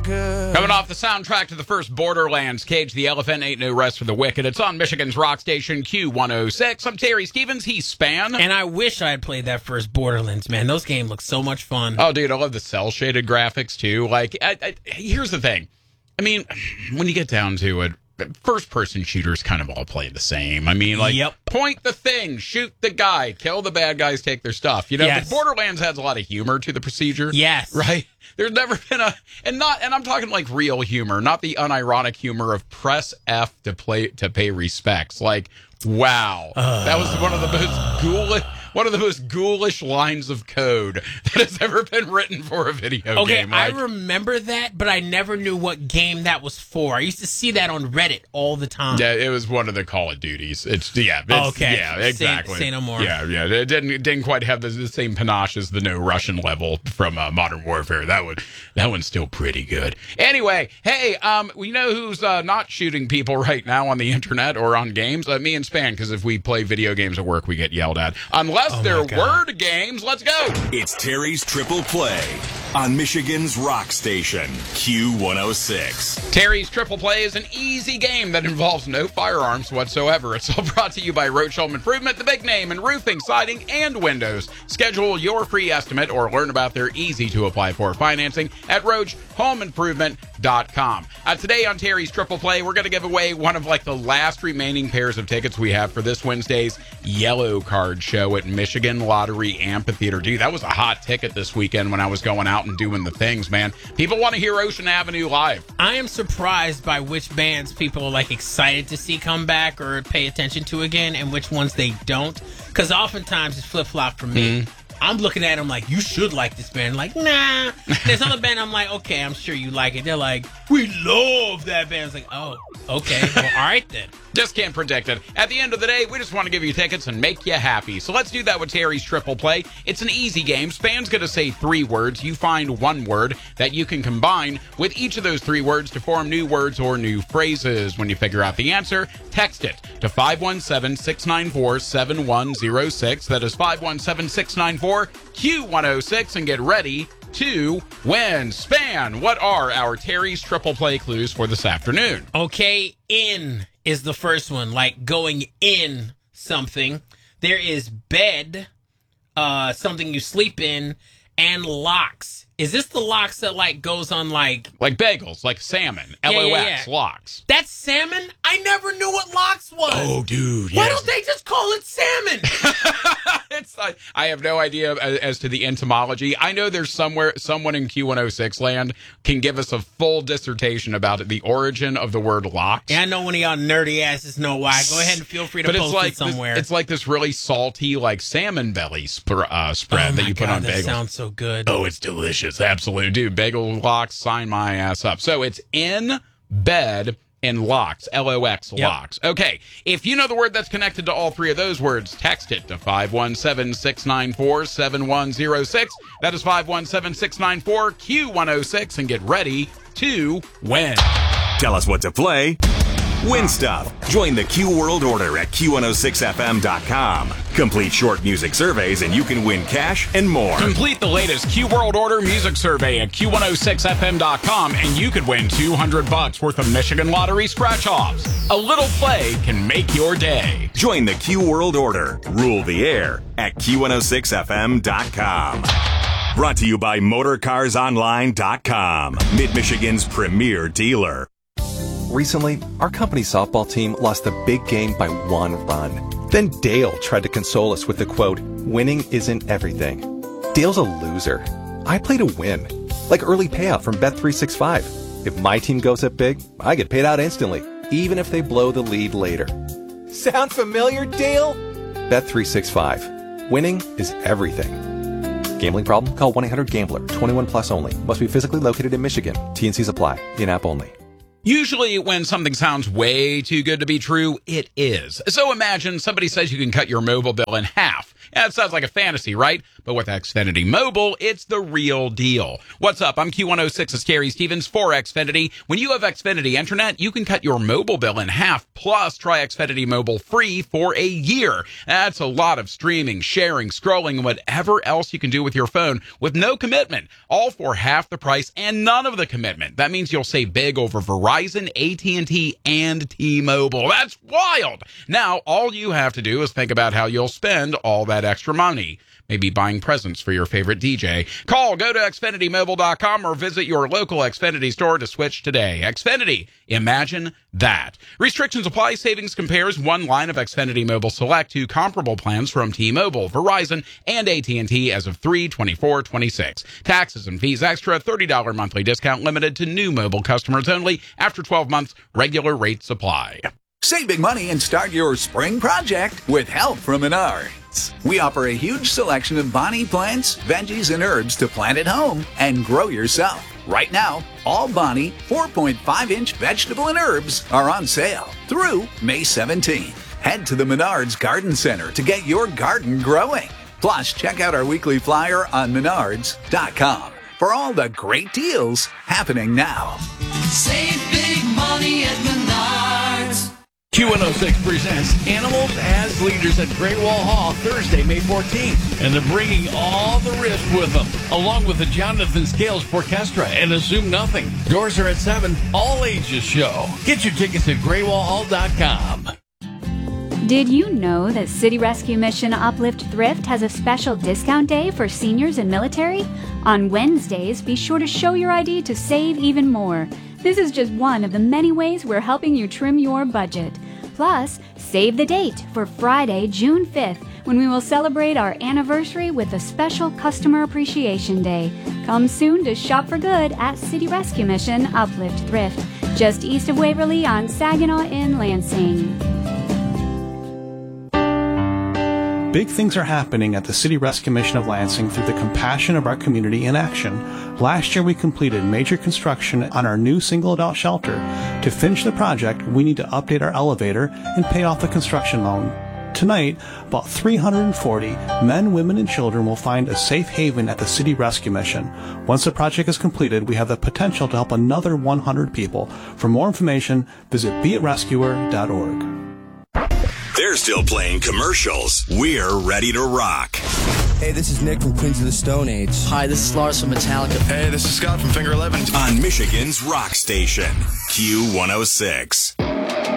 good. Coming off the soundtrack to the first Borderlands, Cage the Elephant, Ain't No Rest for the Wicked. It's on Michigan's rock station, Q106. I'm Terry Stevens. He's Span. And I wish I had played that first Borderlands, man. Those games look so much fun. Oh, dude, I love the cel-shaded graphics, too. Like, here's the thing. I mean, when you get down to it, first-person shooters kind of all play the same. I mean, like, point the thing, shoot the guy, kill the bad guys, take their stuff. You know, Yes. but Borderlands has a lot of humor to the procedure. Yes. Right? There's never been and I'm talking like real humor, not the unironic humor of press F to pay respects. Like, wow. That was one of the most ghoulish lines of code that has ever been written for a video game. Okay, I remember that, but I never knew what game that was for. I used to see that on Reddit all the time. Yeah, it was one of the Call of Duties. Okay. Yeah, exactly. Say no more. Yeah. It didn't quite have the same panache as the No Russian level from Modern Warfare. That one's still pretty good. Anyway, hey, we know who's not shooting people right now on the internet or on games? Me and Span, because if we play video games at work, we get yelled at. Unless they're word games. Let's go. It's Terry's Triple Play on Michigan's rock station, Q106. Terry's Triple Play is an easy game that involves no firearms whatsoever. It's all brought to you by Roach Home Improvement, the big name in roofing, siding, and windows. Schedule your free estimate or learn about their easy-to-apply-for financing at RoachHomeImprovement.com. Today on Terry's Triple Play, we're going to give away one of the last remaining pairs of tickets we have for this Wednesday's Yellow Card show at Michigan Lottery Amphitheater. Dude, that was a hot ticket this weekend when I was going out and doing the things, man. People want to hear Ocean Avenue live. I am surprised by which bands people are excited to see come back or pay attention to again and which ones they don't. Because oftentimes it's flip-flop for me. Mm-hmm. I'm looking at them like, you should like this band. Like, nah. There's another band I'm like, okay, I'm sure you like it. They're like, we love that band. It's like, oh, okay. Well, all right then. Just can't predict it. At the end of the day, we just want to give you tickets and make you happy. So let's do that with Terry's Triple Play. It's an easy game. Span's going to say 3 words. You find one word that you can combine with each of those 3 words to form new words or new phrases. When you figure out the answer, text it to 517-694-7106. That is 517-694-Q106 and get ready to win. Span, what are our Terry's Triple Play clues for this afternoon? Okay, in is the first one, like going in something. There is bed, something you sleep in, and locks. Is this the locks that goes on like bagels, like salmon, LOX, locks? That's salmon? I never knew what locks was. Oh, dude, yes. Why don't they just call it salmon? I have no idea as to the entomology. I know there's someone in Q106 land can give us a full dissertation about it, the origin of the word locks. Yeah, I know one of y'all nerdy asses know why. Go ahead and feel free to post it somewhere. It's like this really salty, salmon belly spread that you put on bagels. That sounds so good. Oh, it's delicious. Absolutely. Dude, bagel locks, sign my ass up. So it's in bed and locks, LOX, locks. Okay, if you know the word that's connected to all 3 of those words, text it to 517-694-7106. That is 517-694-Q106 and get ready to win. Tell us what to play. Win stuff. Join the Q World Order at Q106FM.com. Complete short music surveys and you can win cash and more. Complete the latest Q World Order music survey at Q106FM.com and you could win $200 worth of Michigan Lottery scratch-offs. A little play can make your day. Join the Q World Order. Rule the air at Q106FM.com. Brought to you by MotorCarsOnline.com, Mid-Michigan's premier dealer. Recently, our company's softball team lost the big game by 1 run. Then Dale tried to console us with the quote, "Winning isn't everything." Dale's a loser. I play to win. Like early payout from Bet365. If my team goes up big, I get paid out instantly, even if they blow the lead later. Sound familiar, Dale? Bet365. Winning is everything. Gambling problem? Call 1-800-GAMBLER. 21 plus only. Must be physically located in Michigan. T&Cs apply. In-app only. Usually when something sounds way too good to be true, it is. So imagine somebody says you can cut your mobile bill in half. Yeah, it sounds like a fantasy, right? But with Xfinity Mobile, it's the real deal. What's up? I'm Q106's Terry Stevens for Xfinity. When you have Xfinity Internet, you can cut your mobile bill in half, plus try Xfinity Mobile free for a year. That's a lot of streaming, sharing, scrolling, and whatever else you can do with your phone with no commitment, all for half the price and none of the commitment. That means you'll save big over Verizon, AT&T, and T-Mobile. That's wild! Now, all you have to do is think about how you'll spend all that extra money. Maybe buying presents for your favorite DJ. Go to XfinityMobile.com or visit your local Xfinity store to switch today. Xfinity, imagine that. Restrictions apply. Savings compares one line of Xfinity Mobile Select to comparable plans from T-Mobile, Verizon, and AT&T as of 3/24/26. Taxes and fees extra, $30 monthly discount limited to new mobile customers only. After 12 months, regular rates apply. Save big money and start your spring project with help from Menards. We offer a huge selection of Bonnie plants, veggies, and herbs to plant at home and grow yourself. Right now, all Bonnie 4.5-inch vegetable and herbs are on sale through May 17th. Head to the Menards Garden Center to get your garden growing. Plus, check out our weekly flyer on Menards.com for all the great deals happening now. Save big money at Menards. Q106 presents Animals as Leaders at Great Wall Hall Thursday, May 14th. And they're bringing all the risk with them, along with the Jonathan Scales Orchestra and Assume Nothing. Doors are at 7, all ages show. Get your tickets at greatwallhall.com. Did you know that City Rescue Mission Uplift Thrift has a special discount day for seniors and military? On Wednesdays, be sure to show your ID to save even more. This is just one of the many ways we're helping you trim your budget. Plus, save the date for Friday, June 5th, when we will celebrate our anniversary with a special Customer Appreciation Day. Come soon to shop for good at City Rescue Mission Uplift Thrift, just east of Waverly on Saginaw in Lansing. Big things are happening at the City Rescue Mission of Lansing through the compassion of our community in action. Last year we completed major construction on our new single adult shelter. To finish the project, we need to update our elevator and pay off the construction loan. Tonight, about 340 men, women, and children will find a safe haven at the City Rescue Mission. Once the project is completed, we have the potential to help another 100 people. For more information, visit beatrescuer.org. They're still playing commercials. We're ready to rock. Hey, this is Nick from Queens of the Stone Age. Hi, this is Lars from Metallica. Hey, this is Scott from Finger 11. On Michigan's rock station, Q106.